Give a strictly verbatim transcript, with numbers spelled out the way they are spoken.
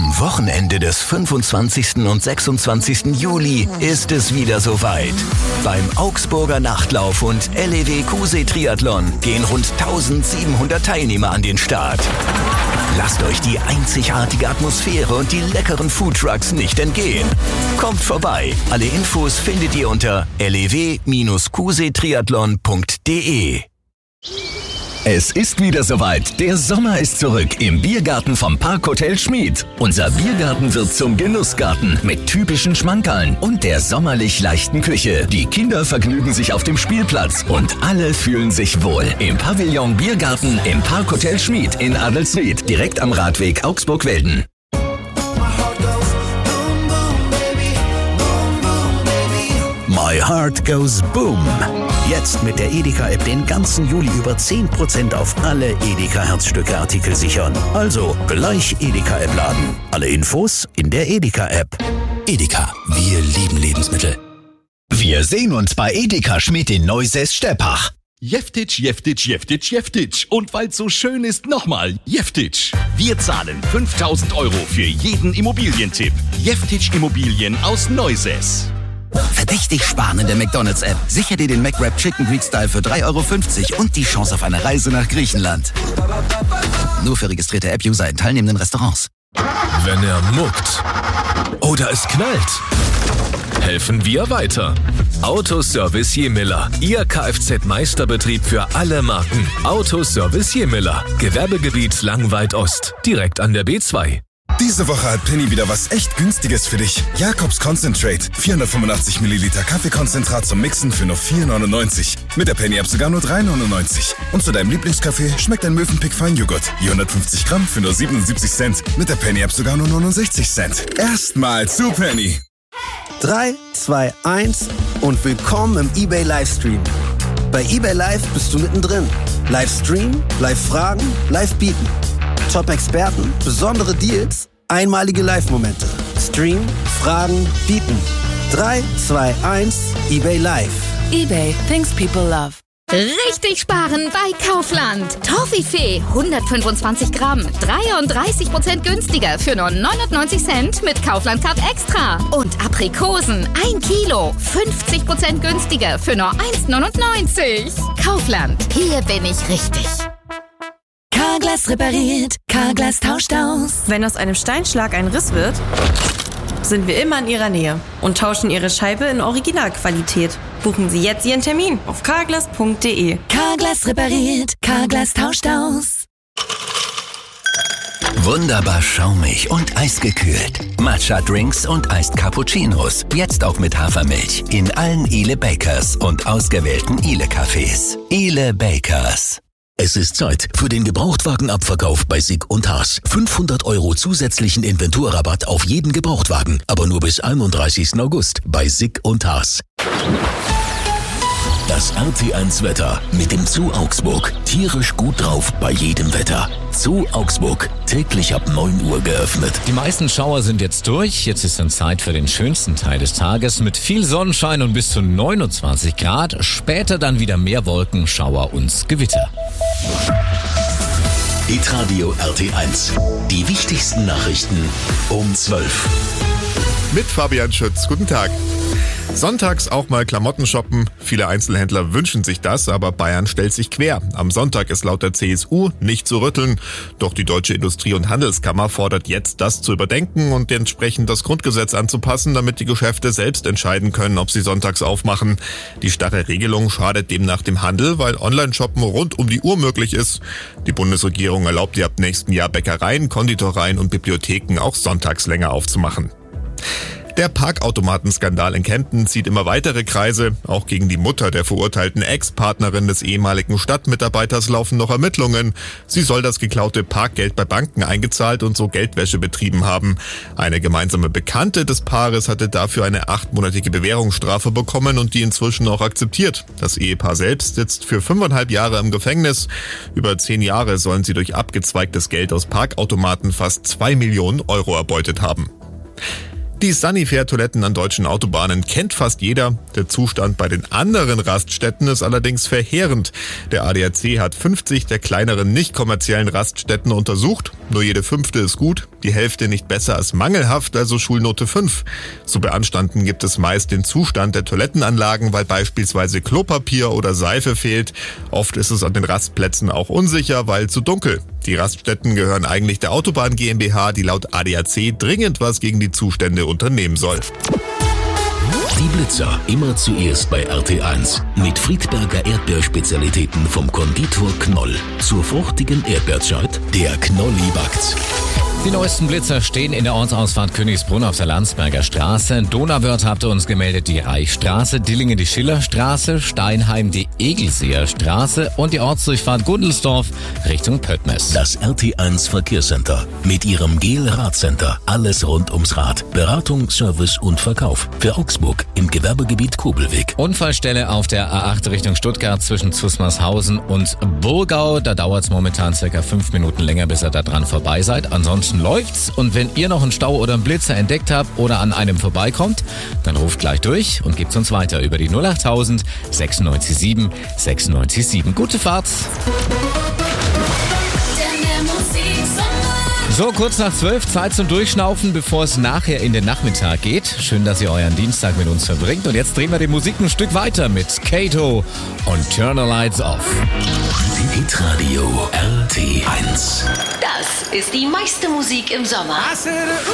Am Wochenende des fünfundzwanzigsten und sechsundzwanzigsten Juli ist es wieder soweit. Beim Augsburger Nachtlauf und L E W Cousee Triathlon gehen rund eintausendsiebenhundert Teilnehmer an den Start. Lasst euch die einzigartige Atmosphäre und die leckeren Foodtrucks nicht entgehen. Kommt vorbei. Alle Infos findet ihr unter l e w Bindestrich triathlon punkt d e. Es ist wieder soweit. Der Sommer ist zurück im Biergarten vom Parkhotel Schmied. Unser Biergarten wird zum Genussgarten mit typischen Schmankerln und der sommerlich leichten Küche. Die Kinder vergnügen sich auf dem Spielplatz und alle fühlen sich wohl. Im Pavillon Biergarten im Parkhotel Schmied in Adelsried, direkt am Radweg Augsburg-Welden. My Heart Goes Boom. Jetzt mit der Edeka-App den ganzen Juli über zehn Prozent auf alle Edeka-Herzstücke-Artikel sichern. Also gleich Edeka-App laden. Alle Infos in der Edeka-App. Edeka, wir lieben Lebensmittel. Wir sehen uns bei Edeka Schmied in Neusäß-Steppach. Jeftitsch, Jeftitsch, Jeftitsch, Jeftitsch. Und weil's so schön ist, nochmal Jeftitsch. Wir zahlen fünftausend Euro für jeden Immobilientipp. Jeftitsch Immobilien aus Neusäß. Verdächtig sparen in der McDonald's-App. Sicher dir den McWrap Chicken Greek Style für drei Euro fünfzig und die Chance auf eine Reise nach Griechenland. Nur für registrierte App-User in teilnehmenden Restaurants. Wenn er muckt oder es knallt, helfen wir weiter. Autoservice Jemiller. Ihr Kfz-Meisterbetrieb für alle Marken. Autoservice Jemiller. Gewerbegebiet Langweid Ost. Direkt an der B zwei. Diese Woche hat Penny wieder was echt Günstiges für dich. Jakobs Concentrate. vierhundertfünfundachtzig Milliliter Kaffeekonzentrat zum Mixen für nur vier neunundneunzig. Mit der Penny-App sogar nur drei neunundneunzig. Und zu deinem Lieblingskaffee schmeckt ein Mövenpick Feinjoghurt. vierhundertfünfzig Gramm für nur siebenundsiebzig Cent. Mit der Penny-App sogar nur neunundsechzig Cent. Erstmal zu Penny. drei, zwei, eins und willkommen im eBay Livestream. Bei eBay Live bist du mittendrin. Livestream, Live-Fragen, Live-Bieten. Top-Experten, besondere Deals, einmalige Live-Momente. Stream, Fragen, Bieten. drei, zwei, eins, eBay Live. eBay, things people love. Richtig sparen bei Kaufland. Toffifee hundertfünfundzwanzig Gramm, dreiunddreißig Prozent günstiger für nur neunundneunzig Cent mit Kaufland Card Extra. Und Aprikosen ein Kilo, fünfzig Prozent günstiger für nur eins neunundneunzig. Kaufland, hier bin ich richtig. Carglass repariert, Carglass tauscht aus. Wenn aus einem Steinschlag ein Riss wird, sind wir immer in Ihrer Nähe und tauschen Ihre Scheibe in Originalqualität. Buchen Sie jetzt Ihren Termin auf carglass punkt d e. Carglass repariert, Carglass tauscht aus. Wunderbar schaumig und eisgekühlt. Matcha-Drinks und Iced Cappuccinos. Jetzt auch mit Hafermilch. In allen Ile Bakers und ausgewählten Ile-Cafés. Ile Bakers. Es ist Zeit für den Gebrauchtwagenabverkauf bei Sick und Haas. fünfhundert Euro zusätzlichen Inventurrabatt auf jeden Gebrauchtwagen, aber nur bis einunddreißigsten August bei Sick und Haas. Das R T eins Wetter mit dem Zoo Augsburg. Tierisch gut drauf bei jedem Wetter. Zoo Augsburg, täglich ab neun Uhr geöffnet. Die meisten Schauer sind jetzt durch. Jetzt ist dann Zeit für den schönsten Teil des Tages mit viel Sonnenschein und bis zu neunundzwanzig Grad. Später dann wieder mehr Wolken, Schauer und Gewitter. Hitradio R T eins. Die wichtigsten Nachrichten um zwölf. Mit Fabian Schütz. Guten Tag. Sonntags auch mal Klamotten shoppen. Viele Einzelhändler wünschen sich das, aber Bayern stellt sich quer. Am Sonntag ist laut der C S U nicht zu rütteln. Doch die Deutsche Industrie- und Handelskammer fordert jetzt, das zu überdenken und entsprechend das Grundgesetz anzupassen, damit die Geschäfte selbst entscheiden können, ob sie sonntags aufmachen. Die starre Regelung schadet demnach dem Handel, weil Online-Shoppen rund um die Uhr möglich ist. Die Bundesregierung erlaubt ihr ab nächsten Jahr Bäckereien, Konditoreien und Bibliotheken auch sonntags länger aufzumachen. Der Parkautomatenskandal in Kempten zieht immer weitere Kreise. Auch gegen die Mutter der verurteilten Ex-Partnerin des ehemaligen Stadtmitarbeiters laufen noch Ermittlungen. Sie soll das geklaute Parkgeld bei Banken eingezahlt und so Geldwäsche betrieben haben. Eine gemeinsame Bekannte des Paares hatte dafür eine achtmonatige Bewährungsstrafe bekommen und die inzwischen auch akzeptiert. Das Ehepaar selbst sitzt für fünfeinhalb Jahre im Gefängnis. Über zehn Jahre sollen sie durch abgezweigtes Geld aus Parkautomaten fast zwei Millionen Euro erbeutet haben. Die Sunnyfair-Toiletten an deutschen Autobahnen kennt fast jeder. Der Zustand bei den anderen Raststätten ist allerdings verheerend. Der A D A C hat fünfzig der kleineren nicht kommerziellen Raststätten untersucht. Nur jede fünfte ist gut, die Hälfte nicht besser als mangelhaft, also Schulnote fünf. Zu beanstanden gibt es meist den Zustand der Toilettenanlagen, weil beispielsweise Klopapier oder Seife fehlt. Oft ist es an den Rastplätzen auch unsicher, weil zu dunkel. Die Raststätten gehören eigentlich der Autobahn GmbH, die laut A D A C dringend was gegen die Zustände unternehmen soll. Die Blitzer immer zuerst bei R T eins. Mit Friedberger Erdbeerspezialitäten vom Konditor Knoll. Zur fruchtigen Erdbeerzeit, der Knolli backt's. Die neuesten Blitzer stehen in der Ortsausfahrt Königsbrunn auf der Landsberger Straße. Donauwörth habt ihr uns gemeldet, die Reichstraße, Dillingen die Schillerstraße, Steinheim die Egelseer Straße und die Ortsdurchfahrt Gundelsdorf Richtung Pöttmes. Das R T eins Verkehrscenter mit ihrem Gel-Radcenter. Alles rund ums Rad. Beratung, Service und Verkauf. Für Augsburg im Gewerbegebiet Kobelweg. Unfallstelle auf der A acht Richtung Stuttgart zwischen Zusmarshausen und Burgau. Da dauert es momentan circa fünf Minuten länger, bis ihr da dran vorbei seid. Ansonsten läuft's, und wenn ihr noch einen Stau oder einen Blitzer entdeckt habt oder an einem vorbeikommt, dann ruft gleich durch und gebt uns weiter über die null achttausend sechsundneunzig sieben sechsundneunzig sieben. Gute Fahrt! So, kurz nach zwölf, Zeit zum Durchschnaufen, bevor es nachher in den Nachmittag geht. Schön, dass ihr euren Dienstag mit uns verbringt. Und jetzt drehen wir die Musik ein Stück weiter mit Kato und Turn the Lights Off. Hitradio R T eins. Das ist die meiste Musik im Sommer.